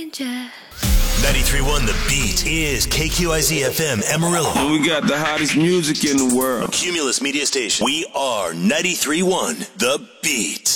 danger. 93.1 The Beat is KQIZ FM Amarillo. And we got the hottest music in the world. Cumulus Media Station. We are 93.1 The Beat.